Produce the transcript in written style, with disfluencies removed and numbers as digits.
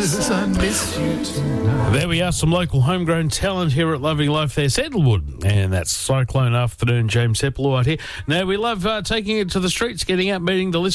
'cause I miss you tonight. There we are, some local homegrown talent here at Loving Life. There's Sandalwood, and that's Cyclone Afternoon, James Seppel right here. Now, we love taking it to the streets, getting out, meeting the listeners.